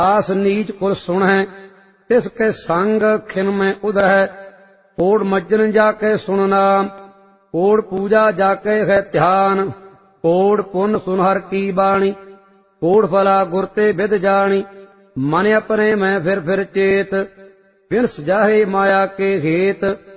आस नीच कुल सुणै तिसके संग खिन में उदरै। कोड़ मज्जन जाके सुन नाम कोड़ पूजा जाके है ध्यान। कोड़ पुन सुन हर की बाणी कोड़ फला गुर ते विद जानी। मन अपने में फिर चेत बिन सजाहे माया के हेत।